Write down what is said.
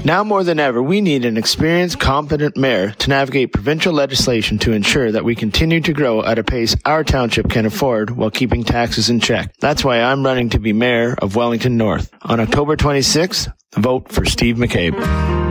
Now more than ever, we need an experienced, competent mayor to navigate provincial legislation to ensure that we continue to grow at a pace our township can afford while keeping taxes in check. That's why I'm running to be mayor of Wellington North. On October 26th, vote for Steve McCabe.